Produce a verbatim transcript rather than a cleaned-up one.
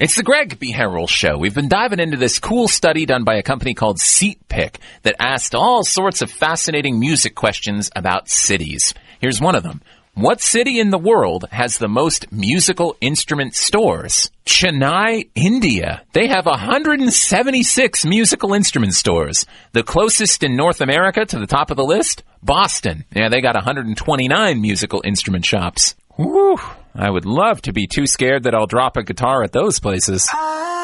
It's the Greg B. Harrell Show. We've been diving into this cool study done by a company called SeatPick that asked all sorts of fascinating music questions about cities. Here's one of them. What city in the world has the most musical instrument stores? Chennai, India. They have one hundred seventy-six musical instrument stores. The closest in North America to the top of the list? Boston. Yeah, they got one hundred twenty-nine musical instrument shops. Whew. I would love to be too scared that I'll drop a guitar at those places.